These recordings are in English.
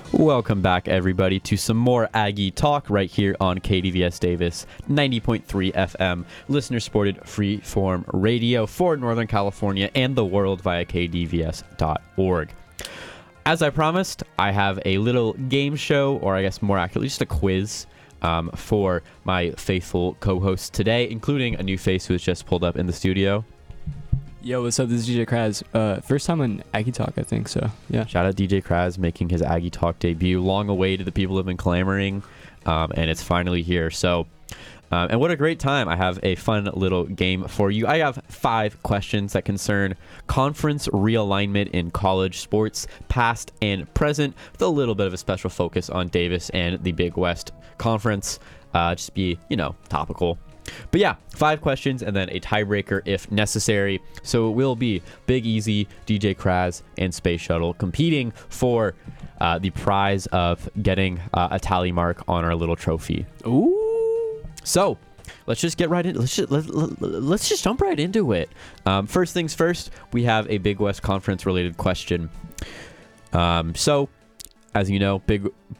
Welcome back, everybody, to some more Aggie talk right here on KDVS Davis 90.3 FM, listener-supported free-form radio for Northern California and the world via kdvs.org. As I promised, I have a little game show, or I guess more accurately, just a quiz for my faithful co-hosts today, including a new face who has just pulled up in the studio. Yo, what's up? This is DJ Kraz. First time on Aggie Talk, I think, so yeah. Shout out DJ Kraz making his Aggie Talk debut. Long awaited, the people have been clamoring, and it's finally here. So, and what a great time. I have a fun little game for you. I have 5 questions that concern conference realignment in college sports, past and present, with a little bit of a special focus on Davis and the Big West Conference. Just be, topical. But yeah, 5 questions and then a tiebreaker if necessary. So it will be Big Easy, DJ Kraz, and Space Shuttle competing for the prize of getting a tally mark on our little trophy. Ooh. So let's just get right in. Let's just jump right into it. First things first, we have a Big West Conference related question. So, as you know,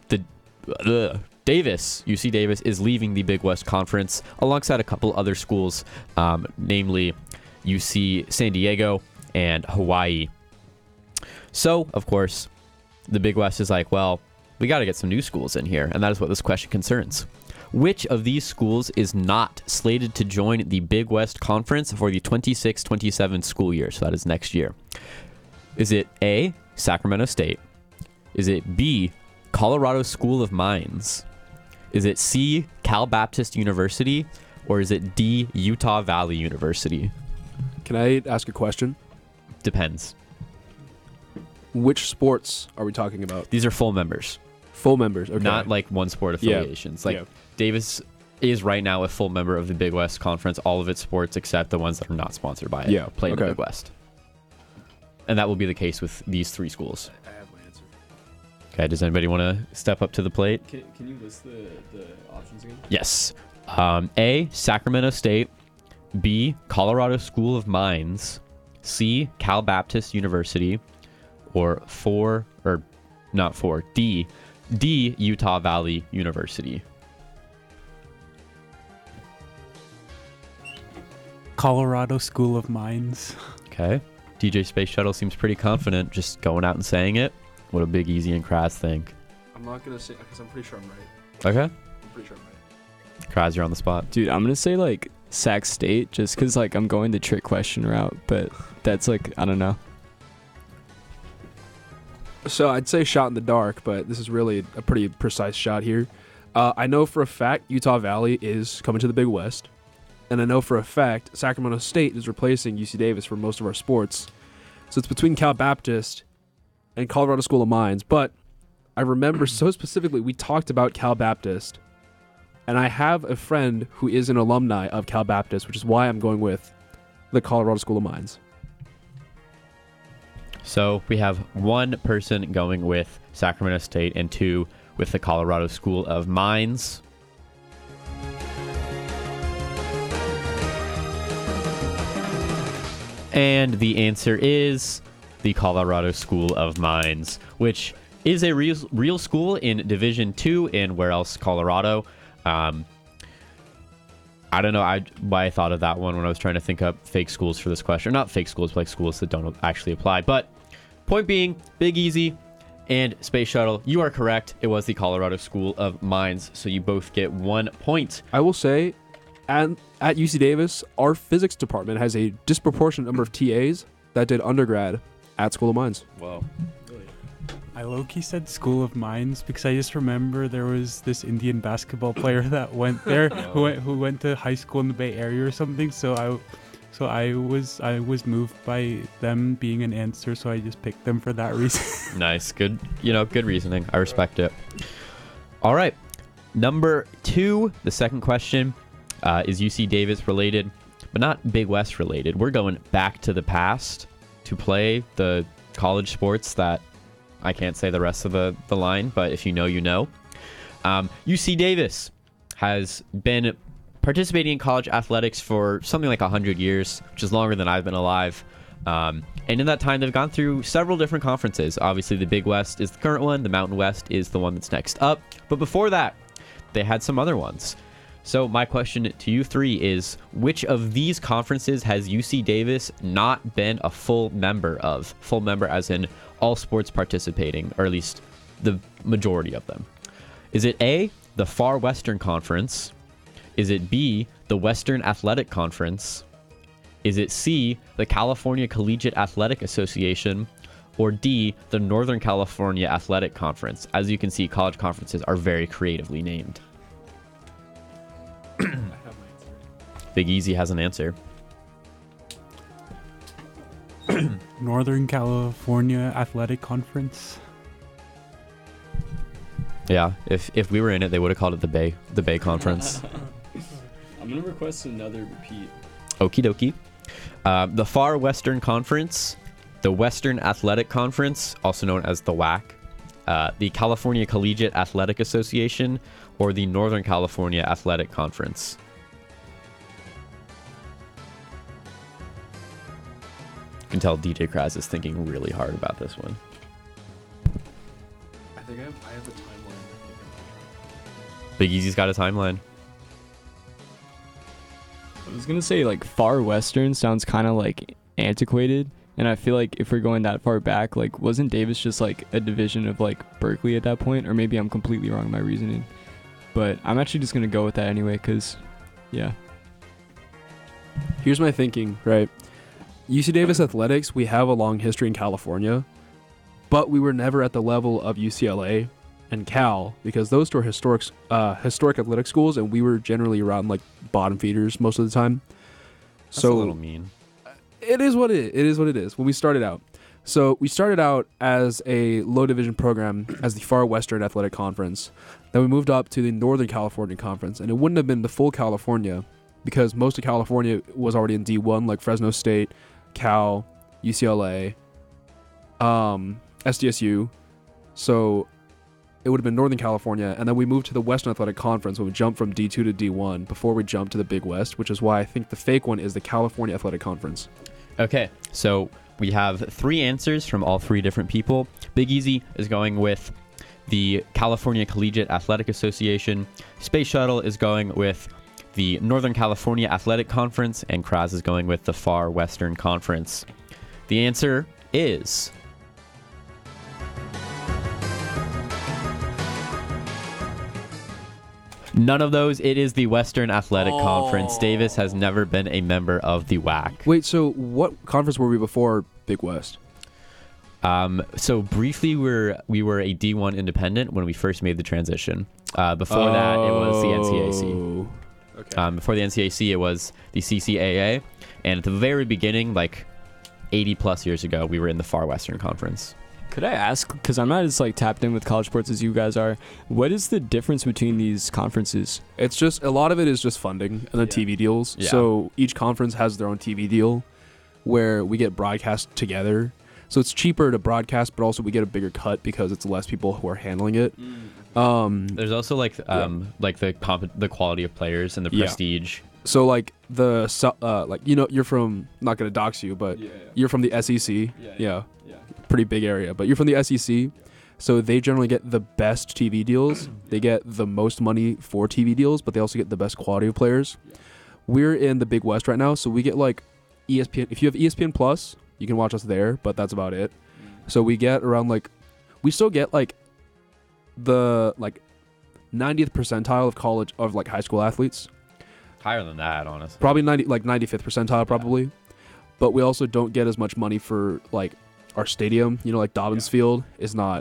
Davis, UC Davis, is leaving the Big West Conference alongside a couple other schools, namely UC San Diego and Hawaii. So, of course, the Big West is like, well, we got to get some new schools in here, and that is what this question concerns. Which of these schools is not slated to join the Big West Conference for the 26-27 school year? So that is next year. Is it A, Sacramento State? Is it B, Colorado School of Mines? Is it C, Cal Baptist University? Or is it D, Utah Valley University? Can I ask a question? Depends. Which sports are we talking about? These are full members. Full members, okay. Not like one sport affiliations. Davis is right now a full member of the Big West Conference, all of its sports except the ones that are not sponsored by it. Play in the Big West. And that will be the case with these 3 schools. I have my answer. Okay, does anybody want to step up to the plate? Can you list the options again? Yes. A, Sacramento State. B, Colorado School of Mines. C, Cal Baptist University. Or D, Utah Valley University. Colorado School of Mines. Okay. DJ Space Shuttle seems pretty confident just going out and saying it. What do Big Easy and Kraz think? I'm not going to say, because I'm pretty sure I'm right. Okay. I'm pretty sure I'm right. Kraz, you're on the spot. Dude, I'm going to say, Sac State, just because, I'm going the trick question route, but that's, I don't know. So I'd say shot in the dark, but this is really a pretty precise shot here. I know for a fact Utah Valley is coming to the Big West. And I know for a fact Sacramento State is replacing UC Davis for most of our sports. So it's between Cal Baptist and Colorado School of Mines. But I remember so specifically we talked about Cal Baptist. And I have a friend who is an alumni of Cal Baptist, which is why I'm going with the Colorado School of Mines. So we have 1 person going with Sacramento State and 2 with the Colorado School of Mines. And the answer is the Colorado School of Mines, which is a real school in Division II in where else, Colorado. I don't know why I thought of that one when I was trying to think up fake schools for this question. Not fake schools, but schools that don't actually apply. But point being, Big Easy and Space Shuttle, you are correct. It was the Colorado School of Mines, so you both get 1 point. I will say, at UC Davis, our physics department has a disproportionate number of TAs that did undergrad at School of Mines. Whoa. I low-key said School of Mines because I just remember there was this Indian basketball player that went there who went to high school in the Bay Area or something. So I was moved by them being an answer, so I just picked them for that reason. Nice. Good. Good reasoning. I respect it. All right. Number 2, the second question is UC Davis related, but not Big West related. We're going back to the past to play the college sports that I can't say the rest of the line, but if you know, you know. UC Davis has been participating in college athletics for something like 100 years, which is longer than I've been alive. And in that time, they've gone through several different conferences. Obviously, the Big West is the current one. The Mountain West is the one that's next up. But before that, they had some other ones. So my question to you three is, which of these conferences has UC Davis not been a full member of? Full member as in all sports participating, or at least the majority of them. Is it A, the Far Western Conference? Is it B, the Western Athletic Conference? Is it C, the California Collegiate Athletic Association? Or D, the Northern California Athletic Conference? As you can see, college conferences are very creatively named. Big Easy has an answer. Northern California Athletic Conference. Yeah, if we were in it, they would have called it the Bay Conference. I'm gonna request another repeat. Okie dokie. The Far Western Conference, the Western Athletic Conference, also known as the WAC, the California Collegiate Athletic Association, or the Northern California Athletic Conference. You can tell DJ Kraz is thinking really hard about this one. I think I have the timeline. Big Easy's got a timeline. I was gonna say like Far Western sounds kind of like antiquated, and I feel like if we're going that far back, like wasn't Davis just like a division of like Berkeley at that point? Or maybe I'm completely wrong in my reasoning. But I'm actually just gonna go with that anyway, cause yeah. Here's my thinking, right? UC Davis athletics, we have a long history in California, but we were never at the level of UCLA and Cal because those two are historic athletic schools, and we were generally around like bottom feeders most of the time. That's So a little mean. it is what it is when we started out. So we started out as a low division program as the Far Western Athletic Conference. Then we moved up to the Northern California Conference, and it wouldn't have been the full California because most of California was already in D1, like Fresno State, Cal, UCLA, SDSU. So it would have been Northern California, and then we moved to the Western Athletic Conference when we jumped from D2 to D1 before we jumped to the Big West, which is why I think the fake one is the California Athletic Conference. Okay, so we have three answers from all three different people. Big Easy is going with the California Collegiate Athletic Association. Space Shuttle is going with the Northern California Athletic Conference, and Kraz is going with the Far Western Conference. The answer is none of those. It is the Western Athletic Conference. Davis has never been a member of the WAC. Wait, so what conference were we before Big West? So briefly, we were a D1 independent when we first made the transition. Before that, it was the NCAC. Okay. Before the NCAC, it was the CCAA. And at the very beginning, like 80 plus years ago, we were in the Far Western Conference. Could I ask, because I'm not as like tapped in with college sports as you guys are, what is the difference between these conferences? It's just a lot of it is just funding and the TV deals. Yeah. So each conference has their own TV deal where we get broadcast together. So it's cheaper to broadcast, but also we get a bigger cut because it's less people who are handling it. There's also like the quality of players and the Yeah. prestige. So like you're from, not gonna dox you, but you're from the SEC. Yeah. Pretty big area, but you're from the SEC. So they generally get the best TV deals. They get the most money for TV deals, but they also get the best quality of players. We're in the Big West right now, so we get like ESPN. If you have ESPN Plus, you can watch us there, but that's about it. So we get around we still get the 90th percentile of college of high school athletes. Higher than that, honestly. Probably 95th percentile probably. But we also don't get as much money for our stadium, Dobbins Field is not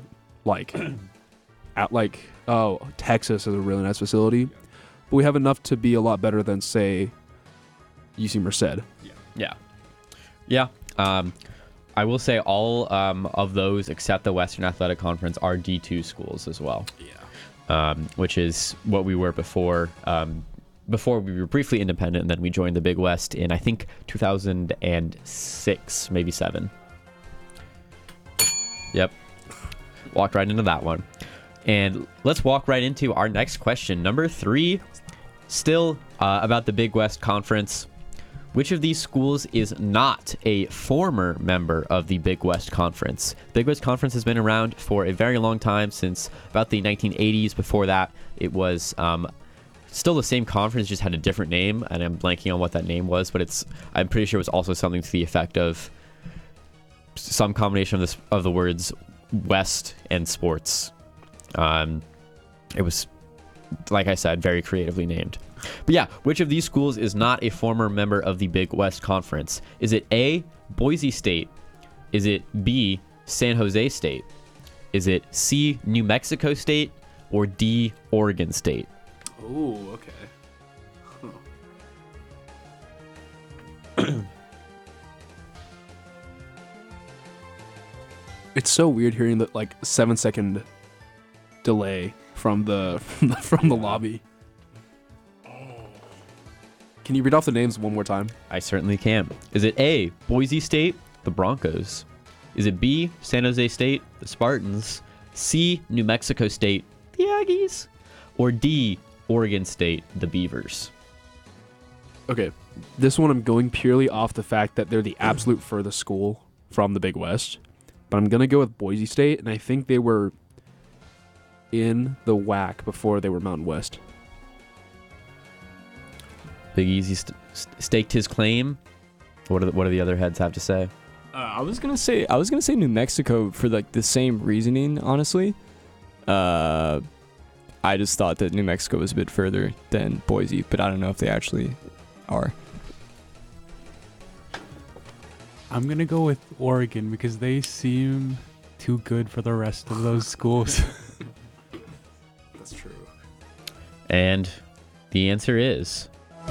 Texas is a really nice facility. But we have enough to be a lot better than say UC Merced. Yeah. I will say all of those except the Western Athletic Conference are D2 schools as well. Which is what we were before. Before we were briefly independent, and then we joined the Big West in I think 2006, maybe 7. Yep. Walked right into that one. And let's walk right into our next question. Number 3, still about the Big West Conference. Which of these schools is not a former member of the Big West Conference? Big West Conference has been around for a very long time, since about the 1980s. Before that, it was still the same conference, just had a different name, and I'm blanking on what that name was, but I'm pretty sure it was also something to the effect of some combination of the words West and sports. It was, like I said, very creatively named. But yeah, which of these schools is not a former member of the Big West Conference? Is it A, Boise State? Is it B, San Jose State? Is it C, New Mexico State? Or D, Oregon State? Oh, okay. It's so weird hearing the 7-second delay from the from the lobby. Can you read off the names one more time? I certainly can. Is it A, Boise State, the Broncos? Is it B, San Jose State, the Spartans? C, New Mexico State, the Aggies? Or D, Oregon State, the Beavers? Okay, this one I'm going purely off the fact that they're the absolute furthest school from the Big West. But I'm going to go with Boise State, and I think they were in the WAC before they were Mountain West. Big Easy staked his claim. What do the other heads have to say? I was gonna say New Mexico for the same reasoning. Honestly, I just thought that New Mexico was a bit further than Boise, but I don't know if they actually are. I'm going to go with Oregon because they seem too good for the rest of those schools. That's true. And the answer is...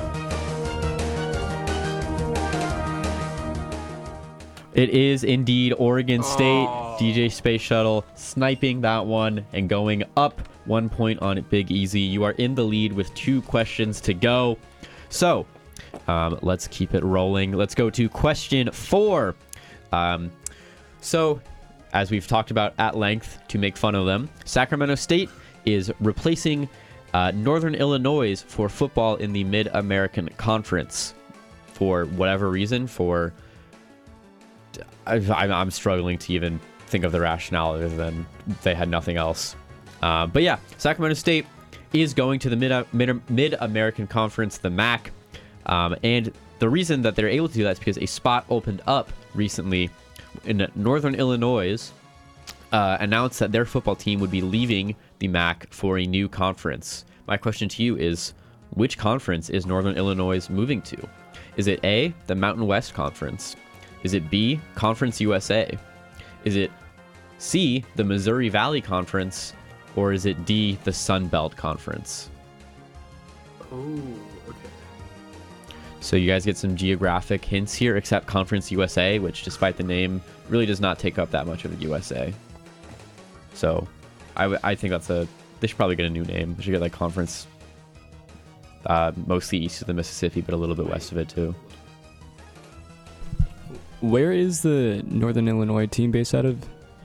it is indeed Oregon State. DJ Space Shuttle sniping that one and going up 1 point on it. Big Easy. You are in the lead with 2 questions to go. So let's keep it rolling. Let's go to question 4. So as we've talked about at length to make fun of them, Sacramento State is replacing Northern Illinois for football in the Mid-American Conference. For whatever reason, I'm struggling to even think of the rationale other than they had nothing else. But yeah, Sacramento State is going to the Mid-American Conference, the MAC. And the reason that they're able to do that is because a spot opened up recently in Northern Illinois, announced that their football team would be leaving the MAC for a new conference. My question to you is, which conference is Northern Illinois moving to? Is it A, the Mountain West Conference? Is it B, Conference USA? Is it C, the Missouri Valley Conference? Or is it D, the Sun Belt Conference? Oh, okay. So you guys get some geographic hints here, except Conference USA, which despite the name, really does not take up that much of the USA. So I think they should probably get a new name. They should get Conference mostly east of the Mississippi, but a little bit west of it too. Where is the Northern Illinois team based out of?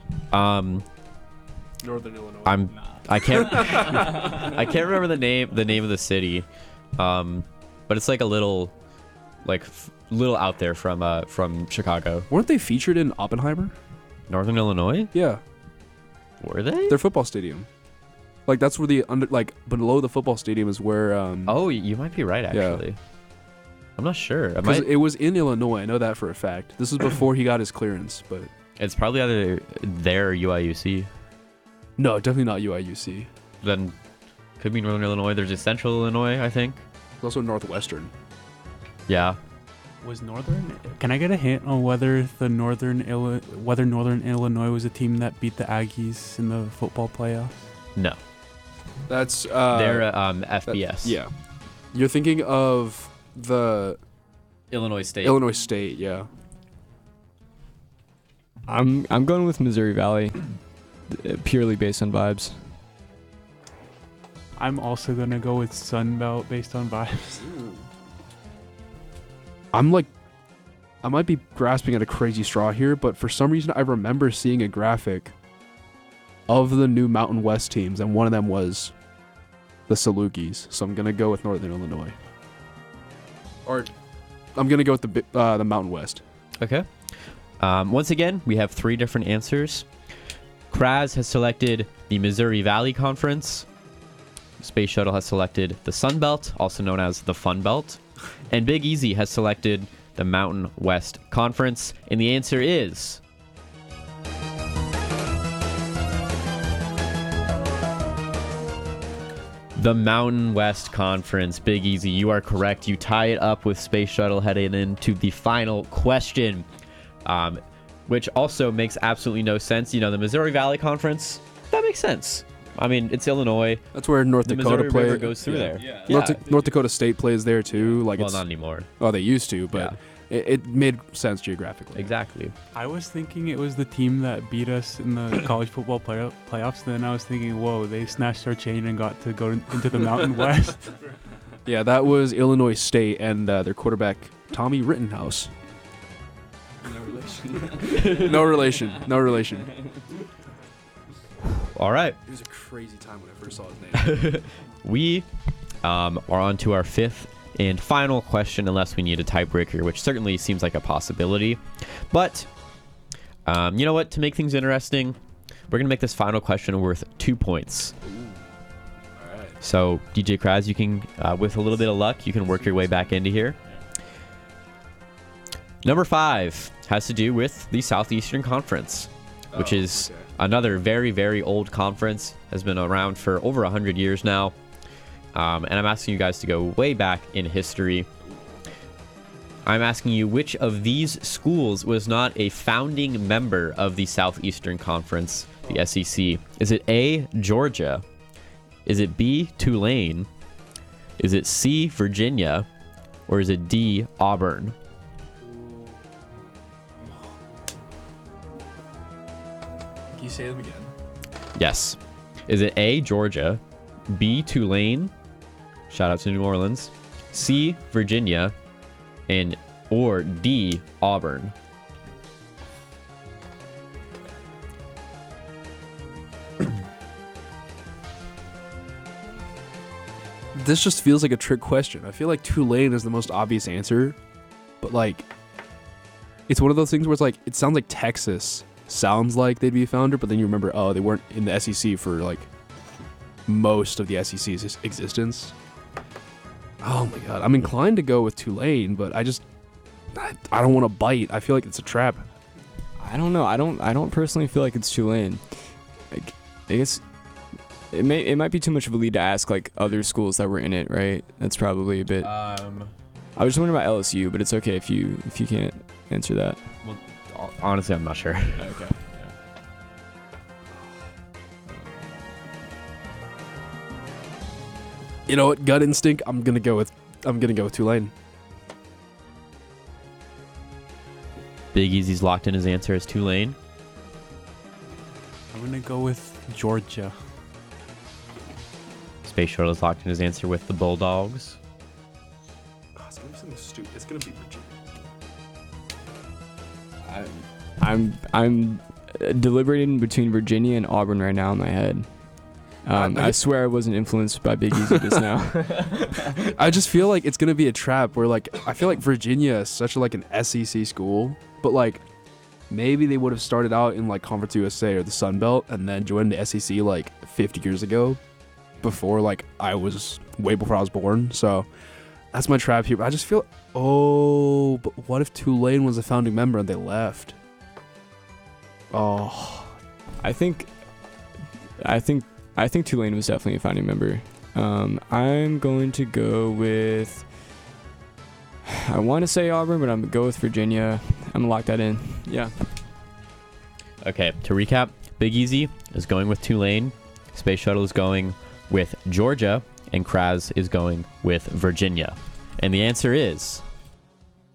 Northern Illinois. I can't I can't remember the name of the city, but it's a little out there from Chicago. Weren't they featured in Oppenheimer? Northern Illinois? Yeah, Were they? their football stadium. That's where below the football stadium is where. Oh, you might be right actually. Yeah. I'm not sure. Because it was in Illinois. I know that for a fact. This is before he got his clearance, but It's probably either there or UIUC. no, definitely not UIUC. Then could be Northern Illinois. There's a Central Illinois, I think. It's also Northwestern. Yeah. Was Northern? Can I get a hint on whether Northern Illinois was a team that beat the Aggies in the football playoff? No. That's They're FBS. yeah. You're thinking of the Illinois State. Illinois State, yeah. I'm going with Missouri Valley, purely based on vibes. I'm also gonna go with Sun Belt based on vibes. I might be grasping at a crazy straw here, but for some reason I remember seeing a graphic of the new Mountain West teams, and one of them was the Salukis. So I'm gonna go with Northern Illinois. Or I'm gonna go with the Mountain West. Okay. Once again, we have 3 different answers. Kraz has selected the Missouri Valley Conference. Space Shuttle has selected the Sun Belt, also known as the Fun Belt. And Big Easy has selected the Mountain West Conference. And the answer is... the Mountain West Conference. Big Easy, you are correct. You tie it up with Space Shuttle heading into the final question, which also makes absolutely no sense. You know, the Missouri Valley Conference, that makes sense. I mean, it's Illinois. That's where North The Dakota Missouri River plays. goes through there. Yeah. North Dakota State plays there too. Like Well, it's, not anymore. oh, they used to, but it made sense geographically. Exactly. I was thinking it was the team that beat us in the college football playoffs. Then I was thinking, whoa, they snatched our chain and got to go into the Mountain West. Yeah, that was Illinois State and their quarterback Tommy Rittenhouse. No relation. No relation. All right. It was a crazy time when I first saw his name. We are on to our 5th and final question, unless we need a tiebreaker, which certainly seems like a possibility. But you know what? To make things interesting, we're going to make this final question worth 2 points. All right. So, DJ Kraz, you can, with a little bit of luck, you can work your way back into here. Number 5 has to do with the Southeastern Conference, which is another very, very old conference, has been around for over 100 years now. And I'm asking you guys to go way back in history. I'm asking you, which of these schools was not a founding member of the Southeastern Conference, the SEC? Is it A, Georgia? Is it B, Tulane? Is it C, Virginia? Or is it D, Auburn? Can you say them again? Yes. Is it A, Georgia? B, Tulane? Shout out to New Orleans. C, Virginia? And or D, Auburn? This just feels like a trick question. I feel like Tulane is the most obvious answer, but like, it's one of those things where it's like, it sounds like Texas sounds like they'd be a founder, but then you remember, oh, they weren't in the SEC for like most of the SEC's existence. Oh my god, I'm inclined to go with Tulane, but I don't want to bite. I feel like it's a trap. I don't know. I don't personally feel like it's Tulane. Like, I guess it might be too much of a lead to ask like other schools that were in it, right? That's probably a bit. I was just wondering about LSU, but it's okay if you can't answer that. Well, honestly, I'm not sure. Okay. You know what? Gut instinct. I'm gonna go with Tulane. Big Easy's locked in his answer as Tulane. I'm gonna go with Georgia. Space Shuttle is locked in his answer with the Bulldogs. Oh, it's gonna be something stupid. It's gonna be Virginia. I'm deliberating between Virginia and Auburn right now in my head. I swear I wasn't influenced by Big Easy just now. I just feel like it's gonna be a trap where like I feel like Virginia is such like an SEC school, but like maybe they would have started out in like Conference USA or the Sun Belt and then joined the SEC like 50 years ago, before like way before I was born. So that's my trap here. But I just feel, but what if Tulane was a founding member and they left? Oh, I think Tulane was definitely a founding member. I'm going to go with, I want to say Auburn, but I'm going to go with Virginia. I'm going to lock that in. Yeah. Okay, to recap, Big Easy is going with Tulane, Space Shuttle is going with Georgia, and Kraz is going with Virginia. And the answer is